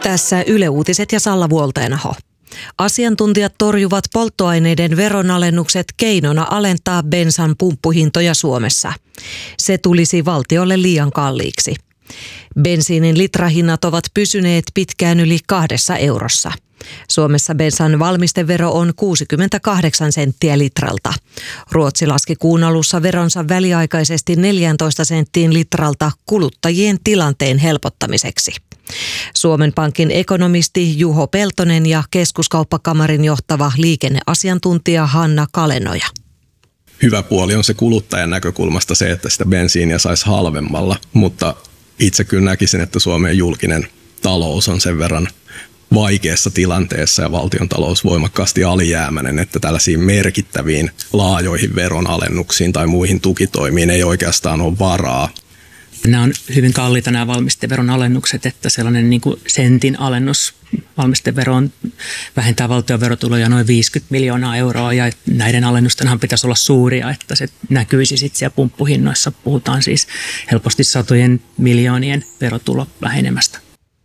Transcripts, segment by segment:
Tässä Yle Uutiset ja Salla Vuolteenaho. Asiantuntijat torjuvat polttoaineiden veronalennukset keinona alentaa bensan pumppuhintoja Suomessa. Se tulisi valtiolle liian kalliiksi. Bensiinin litrahinnat ovat pysyneet pitkään yli 2 eurossa. Suomessa bensan valmistevero on 68 senttiä litralta. Ruotsi laski kuun alussa veronsa väliaikaisesti 14 senttiin litralta kuluttajien tilanteen helpottamiseksi. Suomen Pankin ekonomisti Juho Peltonen ja Keskuskauppakamarin johtava liikenneasiantuntija Hanna Kalenoja. Hyvä puoli on se kuluttajan näkökulmasta se, että sitä bensiiniä saisi halvemmalla, mutta itse kyllä näkisin, että Suomen julkinen talous on sen verran vaikeassa tilanteessa ja valtiontalous voimakkaasti alijäämäinen, että tällaisiin merkittäviin laajoihin veronalennuksiin tai muihin tukitoimiin ei oikeastaan ole varaa. Nämä on hyvin kalliita nämä valmisteveron alennukset, että sellainen niin kuin sentin alennus valmisteveroon vähentää valtion verotuloja noin 50 miljoonaa euroa ja näiden alennustenhan pitäisi olla suuria, että se näkyisi sitten siellä pumppuhinnoissa. Puhutaan siis helposti satojen miljoonien verotulo vähenemästä.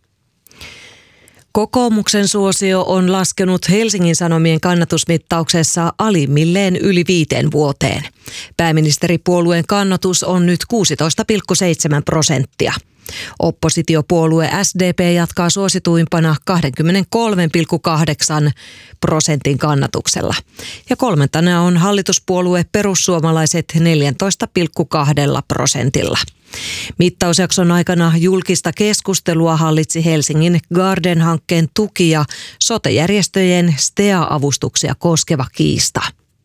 Kokoomuksen suosio on laskenut Helsingin Sanomien kannatusmittauksessa alimmilleen yli 5 vuoteen. Pääministeripuolueen kannatus on nyt 16,7%. Oppositiopuolue SDP jatkaa suosituimpana 23,8% kannatuksella. Ja kolmantena on hallituspuolue Perussuomalaiset 14,2%. Mittausjakson aikana julkista keskustelua hallitsi Helsingin Garden-hankkeen tuki ja sote-järjestöjen STEA-avustuksia koskeva kiista.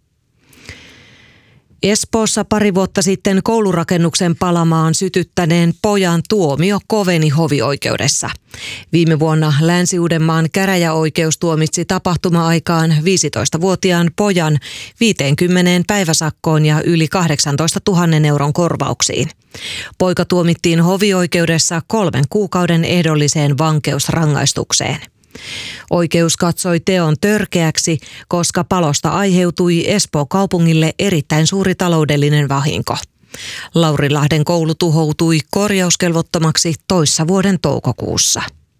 Espoossa pari vuotta sitten koulurakennuksen palamaan sytyttäneen pojan tuomio koveni hovioikeudessa. Viime vuonna Länsi-Uudenmaan käräjäoikeus tuomitsi tapahtuma-aikaan 15-vuotiaan pojan 50 päiväsakkoon ja yli 18 000 euron korvauksiin. Poika tuomittiin hovioikeudessa 3 kuukauden ehdolliseen vankeusrangaistukseen. Oikeus katsoi teon törkeäksi, koska palosta aiheutui Espoon kaupungille erittäin suuri taloudellinen vahinko. Laurilahden koulu tuhoutui korjauskelvottomaksi toissa vuoden toukokuussa.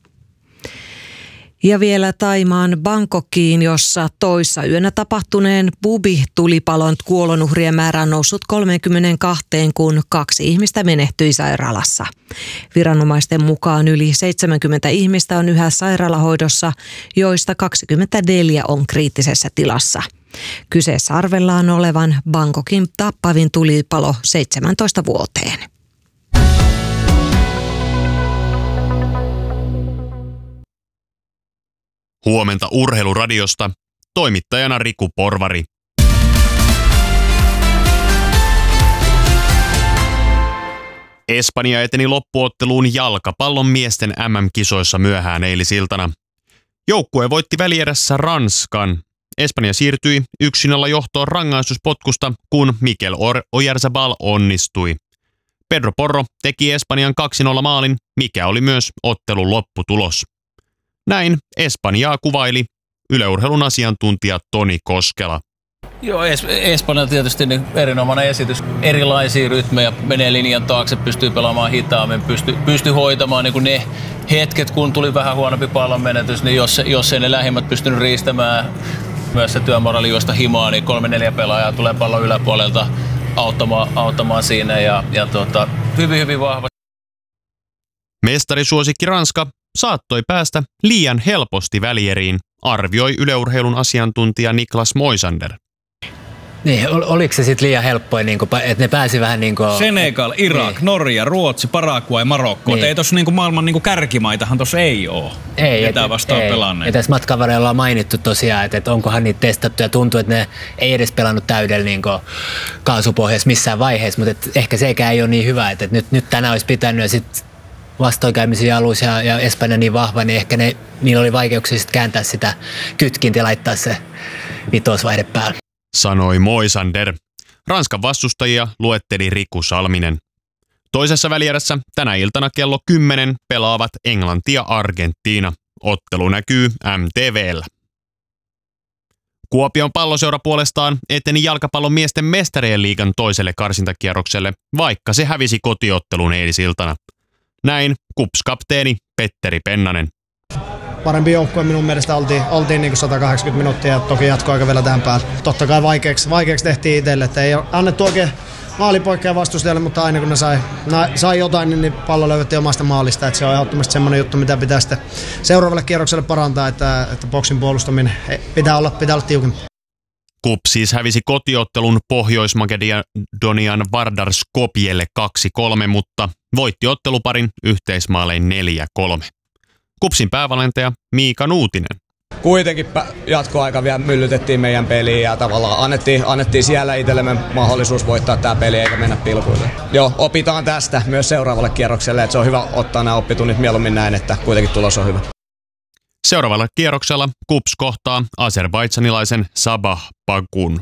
Ja vielä Thaimaan Bangkokiin, jossa toissa yönä tapahtuneen Bubi-tulipalon kuolonuhrien määrä on noussut 32, kun 2 ihmistä menehtyi sairaalassa. Viranomaisten mukaan yli 70 ihmistä on yhä sairaalahoidossa, joista 24 on kriittisessä tilassa. Kyseessä arvellaan olevan Bangkokin tappavin tulipalo 17 vuoteen. Huomenta Urheiluradiosta, toimittajana Riku Porvari. Espanja eteni loppuotteluun jalkapallon miesten MM-kisoissa myöhään eilisiltana. Joukkue voitti välierässä Ranskan. Espanja siirtyi 1-0 johtoon rangaistuspotkusta, kun Mikel Oyarzabal onnistui. Pedro Porro teki Espanjan 2-0 maalin, mikä oli myös ottelun lopputulos. Näin Espanjaa kuvaili Yle Urheilun asiantuntija Toni Koskela. Joo, Espanja tietysti erinomainen esitys. Erilaisia rytmejä, menee linjan taakse, pystyy pelaamaan hitaammin, pystyy hoitamaan niin kuin ne hetket, kun tuli vähän huonompi pallon menetys, niin jos ei ne lähimmät pystynyt riistämään myös se työmoraali juosta himaa, niin 3-4 pelaajaa tulee pallon yläpuolelta auttamaan siinä ja hyvin vahva. Mestarisuosikki Ranska saattoi päästä liian helposti välieriin, arvioi Yle Urheilun asiantuntija Niklas Moisander. Niin, oliko se sitten liian helppoa, että ne pääsi vähän niin kuin... Senegal, Irak, niin. Norja, Ruotsi, Paraguay, Marokko. Niin. Ei tuossa maailman kärkimaitahan tuossa ei ole. Ei. Vastaan pelanneet. Ja tässä matkan varrella on mainittu tosiaan, että onkohan niitä testattu ja tuntuu, että ne ei edes pelannut täydellä kaasupohjassa missään vaiheessa, mutta ehkä sekään ei ole niin hyvä, että nyt tänään olisi pitänyt ja sitten vastoinkäymisiä alussa ja Espanja niin vahva, niin ehkä niillä oli vaikeuksia sitten kääntää sitä kytkintä ja laittaa se vitosvaihde päälle. Sanoi Moisander. Ranskan vastustajia luetteli Riku Salminen. Toisessa välierässä tänä iltana kello 10 pelaavat Englanti ja Argentiina. Ottelu näkyy MTV:llä. Kuopion Palloseura puolestaan eteni jalkapallon miesten mestarien liigan toiselle karsintakierrokselle, vaikka se hävisi kotiottelun eilisiltana. Näin KuPS-kapteeni Petteri Pennanen. parempi joukkue minun mielestä oltiin niin kuin 180 minuuttia ja toki jatkoaika vielä tähän päälle. Totta kai vaikeaksi tehtiin itselle, että ei annettu oikein maalipoikkeja vastustajalle, mutta aina kun ne sai jotain, niin pallo löydettiin omasta maalista. Että se on ehdottomasti semmoinen juttu, mitä pitää sitten seuraavalle kierrokselle parantaa, että boksin puolustaminen pitää olla tiukempi. KuPS siis hävisi kotiottelun Pohjois-Makedonian Vardar Skopjelle 2-3, mutta voitti otteluparin yhteismaalein 4-3. KuPSin päävalmentaja Miika Nuutinen. Kuitenkin jatkoaika vielä myllytettiin meidän peliin ja tavallaan annettiin siellä itsellemme mahdollisuus voittaa tämä peli eikä mennä pilkuille. Joo, opitaan tästä myös seuraavalle kierrokselle, että se on hyvä ottaa nämä oppitunnit mieluummin näin, että kuitenkin tulos on hyvä. Seuraavalla kierroksella KuPS kohtaa azerbaidžanilaisen Sabah Bakun.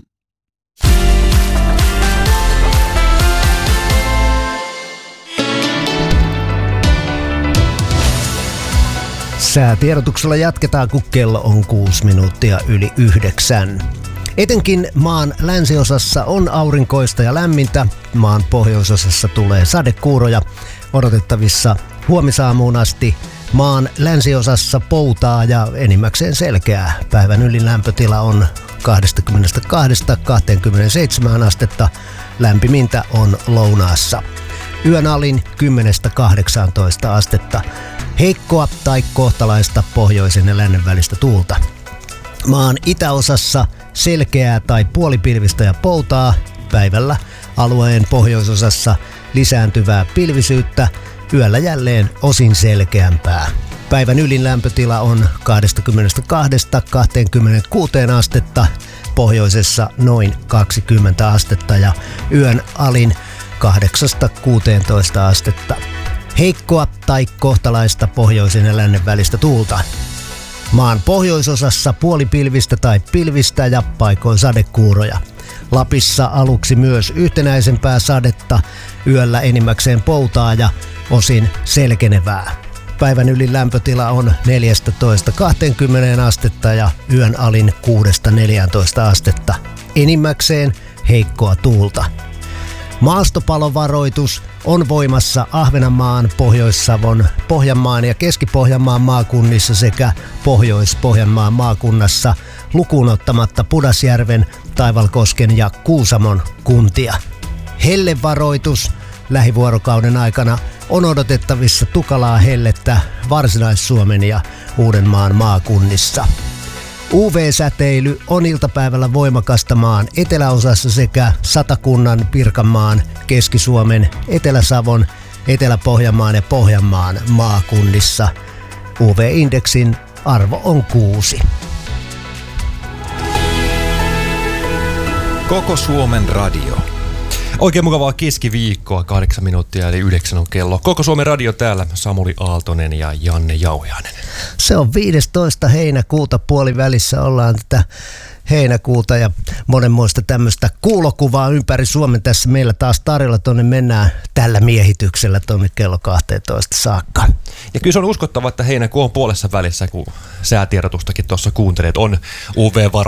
Säätiedotuksella jatketaan, kun kello on 6 minuuttia yli 9. Etenkin maan länsiosassa on aurinkoista ja lämmintä. Maan pohjoisosassa tulee sadekuuroja odotettavissa huomisaamuun asti. Maan länsiosassa poutaa ja enimmäkseen selkeää. Päivän ylin lämpötila on 22–27 astetta. Lämpimintä on lounaassa. Yön alin 10–18 astetta. Heikkoa tai kohtalaista pohjoisen ja lännen välistä tuulta. Maan itäosassa selkeää tai puolipilvistä ja poutaa. Päivällä alueen pohjoisosassa lisääntyvää pilvisyyttä. Yöllä jälleen osin selkeämpää. Päivän ylin lämpötila on 22–26 astetta. Pohjoisessa noin 20 astetta ja yön alin 8–16 astetta. Heikkoa tai kohtalaista pohjoisen ja lännen välistä tuulta. Maan pohjoisosassa puolipilvistä tai pilvistä ja paikoin sadekuuroja. Lapissa aluksi myös yhtenäisempää sadetta, yöllä enimmäkseen poutaa ja osin selkenevää. Päivän ylin lämpötila on 14–20 astetta ja yön alin 6–14 astetta. Enimmäkseen heikkoa tuulta. Maastopalovaroitus on voimassa Ahvenanmaan, Pohjois-Savon, Pohjanmaan ja Keski-Pohjanmaan maakunnissa sekä Pohjois-Pohjanmaan maakunnassa lukuun ottamatta Pudasjärven, Taivalkosken ja Kuusamon kuntia. Hellevaroitus lähivuorokauden aikana on odotettavissa tukalaa hellettä Varsinais-Suomen ja Uudenmaan maakunnissa. UV-säteily on iltapäivällä voimakasta maan eteläosassa sekä Satakunnan, Pirkanmaan, Keski-Suomen, Etelä-Savon, Etelä-Pohjanmaan ja Pohjanmaan maakunnissa. UV-indeksin arvo on 6. Koko Suomen radio. Oikein mukavaa keskiviikkoa, 8 minuuttia eli 9 on kello. Koko Suomen radio täällä, Samuli Aaltonen ja Janne Jauhiainen. Se on 15. heinäkuuta, puolivälissä ollaan tätä heinäkuuta ja monenmoista tämmöistä kuulokuvaa ympäri Suomen tässä meillä taas tarjolla. Tuonne mennään tällä miehityksellä tuonne kello 12 saakka. Ja kyllä se on uskottava, että heinäkuu on puolessa välissä, kun säätiedotustakin tuossa kuuntelet. On UV-varo